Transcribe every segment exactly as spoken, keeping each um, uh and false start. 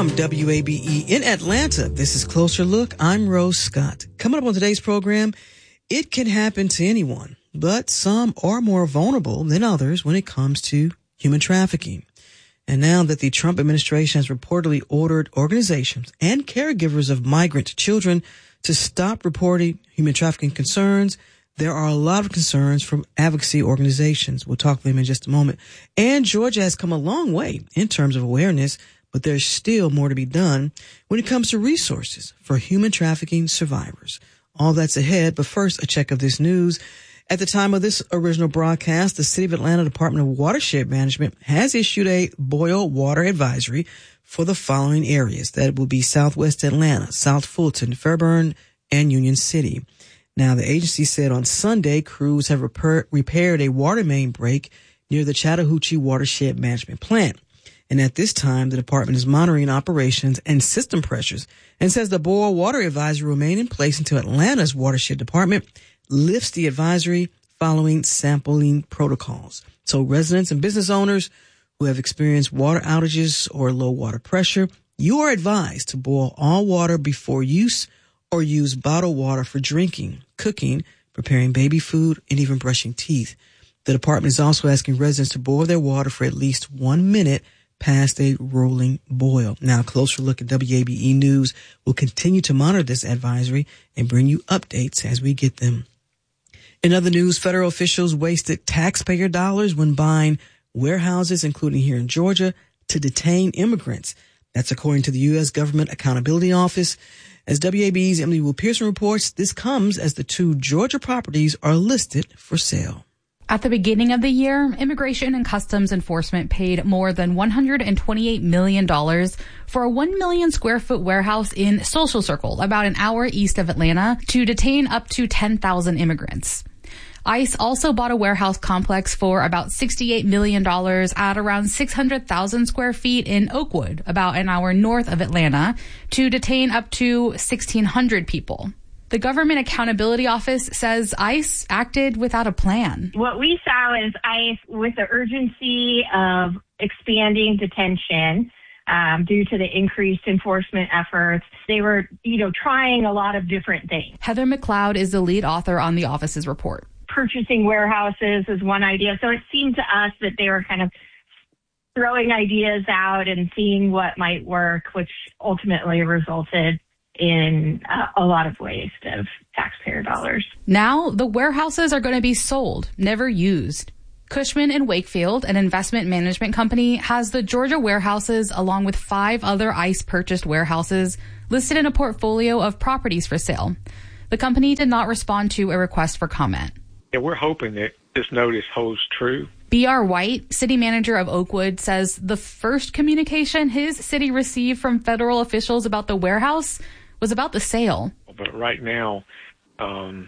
From W A B E in Atlanta, this is Closer Look. I'm Rose Scott. Coming up on today's program, it can happen to anyone, but some are more vulnerable than others when it comes to human trafficking. And now that the Trump administration has reportedly ordered organizations and caregivers of migrant children to stop reporting human trafficking concerns, there are a lot of concerns from advocacy organizations. We'll talk to them in just a moment. And Georgia has come a long way in terms of awareness, but there's still more to be done when it comes to resources for human trafficking survivors. All that's ahead, but first, a check of this news. At the time of this original broadcast, the City of Atlanta Department of Watershed Management has issued a boil water advisory for the following areas. That will be Southwest Atlanta, South Fulton, Fairburn, and Union City. Now, the agency said on Sunday, crews have repair, repaired a water main break near the Chattahoochee Watershed Management Plant. And at this time, the department is monitoring operations and system pressures and says the boil water advisory will remain in place until Atlanta's watershed department lifts the advisory following sampling protocols. So residents and business owners who have experienced water outages or low water pressure, you are advised to boil all water before use or use bottled water for drinking, cooking, preparing baby food, and even brushing teeth. The department is also asking residents to boil their water for at least one minute past a rolling boil. Now, a closer look at W A B E News will continue to monitor this advisory and bring you updates as we get them. In other news, federal officials wasted taxpayer dollars when buying warehouses, including here in Georgia, to detain immigrants. That's according to the U S Government Accountability Office. As W A B E's Emily Wu Pearson reports, this comes as the two Georgia properties are listed for sale. At the beginning of the year, Immigration and Customs Enforcement paid more than one hundred twenty-eight million dollars for a one million square foot warehouse in Social Circle, about an hour east of Atlanta, to detain up to ten thousand immigrants. ICE also bought a warehouse complex for about sixty-eight million dollars at around six hundred thousand square feet in Oakwood, about an hour north of Atlanta, to detain up to sixteen hundred people. The Government Accountability Office says ICE acted without a plan. What we saw is ICE, with the urgency of expanding detention um, due to the increased enforcement efforts, they were, you know, trying a lot of different things. Heather McLeod is the lead author on the office's report. Purchasing warehouses is one idea. So it seemed to us that they were kind of throwing ideas out and seeing what might work, which ultimately resulted in uh, a lot of waste of taxpayer dollars. Now the warehouses are going to be sold, never used. Cushman and Wakefield, an investment management company, has the Georgia warehouses along with five other ICE purchased warehouses listed in a portfolio of properties for sale. The company did not respond to a request for comment. Yeah, we're hoping that this notice holds true. B R. White, city manager of Oakwood, says the first communication his city received from federal officials about the warehouse was about the sale. But right now, um,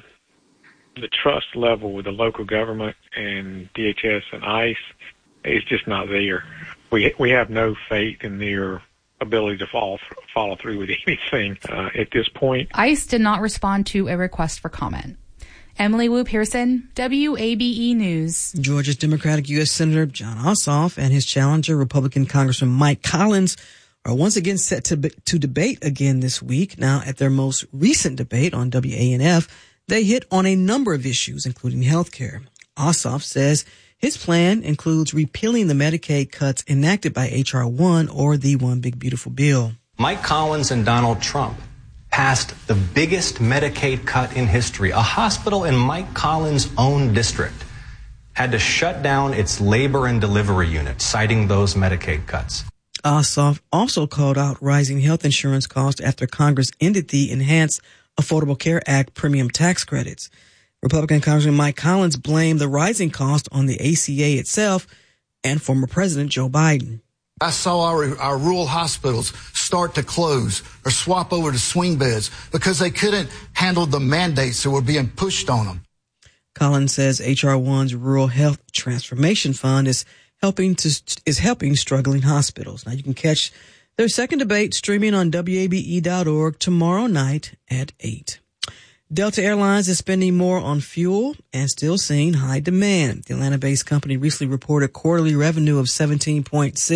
the trust level with the local government and D H S and ICE is just not there. We we have no faith in their ability to follow, follow through with anything uh, at this point. ICE did not respond to a request for comment. Emily Wu Pearson, W A B E News. Georgia's Democratic U S Senator Jon Ossoff and his challenger, Republican Congressman Mike Collins, are once again set to to debate again this week. Now, at their most recent debate on W A N F, they hit on a number of issues, including health care. Ossoff says his plan includes repealing the Medicaid cuts enacted by H R one, or the One Big Beautiful Bill. Mike Collins and Donald Trump passed the biggest Medicaid cut in history. A hospital in Mike Collins' own district had to shut down its labor and delivery unit, citing those Medicaid cuts. Ossoff also called out rising health insurance costs after Congress ended the Enhanced Affordable Care Act premium tax credits. Republican Congressman Mike Collins blamed the rising cost on the A C A itself and former President Joe Biden. I saw our, our rural hospitals start to close or swap over to swing beds because they couldn't handle the mandates that were being pushed on them. Collins says H R one's Rural Health Transformation Fund is helping to is helping struggling hospitals. Now, you can catch their second debate streaming on W A B E dot org tomorrow night at eight. Delta Airlines is spending more on fuel and still seeing high demand. The Atlanta-based company recently reported quarterly revenue of seventeen point six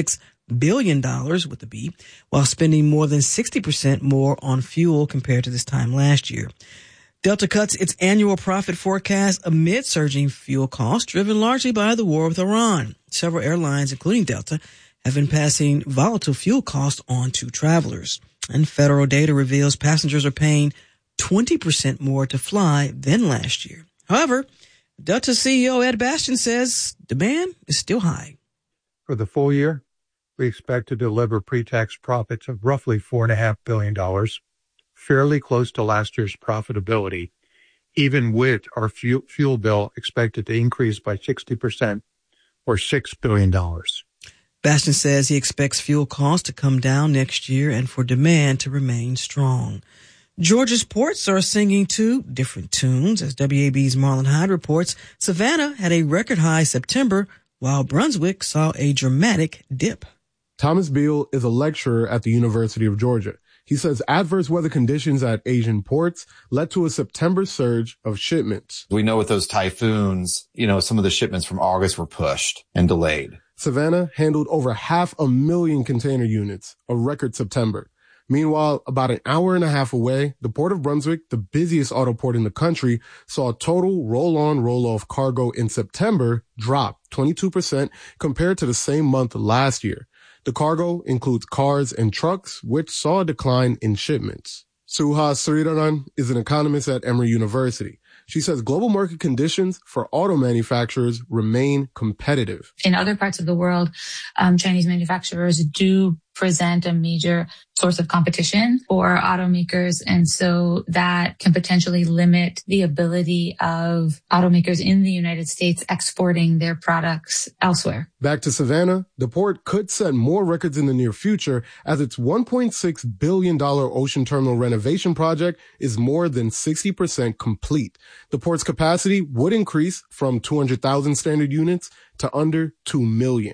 billion dollars with a B, while spending more than sixty percent more on fuel compared to this time last year. Delta cuts its annual profit forecast amid surging fuel costs, driven largely by the war with Iran. Several airlines, including Delta, have been passing volatile fuel costs on to travelers. And federal data reveals passengers are paying twenty percent more to fly than last year. However, Delta C E O Ed Bastian says demand is still high. For the full year, we expect to deliver pre-tax profits of roughly four point five billion dollars, fairly close to last year's profitability, even with our fuel, fuel bill expected to increase by sixty percent or six billion dollars. Bastian says he expects fuel costs to come down next year and for demand to remain strong. Georgia's ports are singing two different tunes. As W A B's Marlon Hyde reports, Savannah had a record high September, while Brunswick saw a dramatic dip. Thomas Beal is a lecturer at the University of Georgia. He says adverse weather conditions at Asian ports led to a September surge of shipments. We know with those typhoons, you know, some of the shipments from August were pushed and delayed. Savannah handled over half a million container units, a record September. Meanwhile, about an hour and a half away, the Port of Brunswick, the busiest auto port in the country, saw total roll-on, roll-off cargo in September drop twenty-two percent compared to the same month last year. The cargo includes cars and trucks, which saw a decline in shipments. Suha Sridharan is an economist at Emory University. She says global market conditions for auto manufacturers remain competitive. In other parts of the world, um, Chinese manufacturers do present a major source of competition for automakers. And so that can potentially limit the ability of automakers in the United States exporting their products elsewhere. Back to Savannah, the port could set more records in the near future as its one point six billion dollars ocean terminal renovation project is more than sixty percent complete. The port's capacity would increase from two hundred thousand standard units to under two million.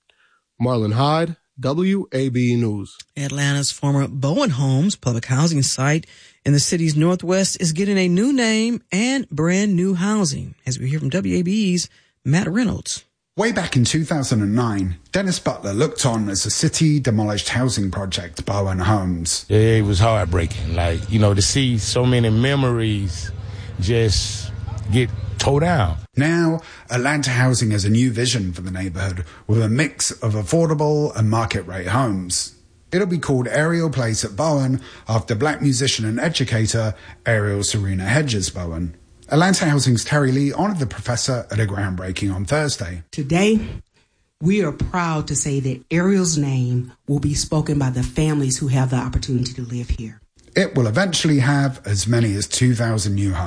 Marlon Hyde, W A B News. Atlanta's former Bowen Homes public housing site in the city's northwest is getting a new name and brand new housing, as we hear from W A B E's Matt Reynolds. Way back in two thousand nine, Dennis Butler looked on as the city demolished housing project Bowen Homes. It was heartbreaking, like, you know, to see so many memories just get tore down. Now, Atlanta Housing has a new vision for the neighborhood with a mix of affordable and market-rate homes. It'll be called Ariel Place at Bowen after black musician and educator Ariel Serena Hedges Bowen. Atlanta Housing's Terry Lee honored the professor at a groundbreaking on Thursday. Today, we are proud to say that Ariel's name will be spoken by the families who have the opportunity to live here. It will eventually have as many as two thousand new homes.